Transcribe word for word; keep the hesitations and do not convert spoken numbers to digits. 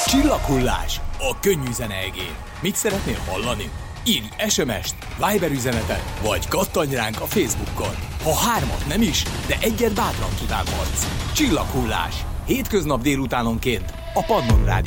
Csillaghullás a könnyű zene egén. Mit szeretnél hallani? Írj es em est, Viber üzenetet, vagy kattanj ránk a Facebookon. Ha hármat nem is, de egyet bátran kívánhatsz. Csillaghullás. Hétköznap délutánonként a Pannon Rádió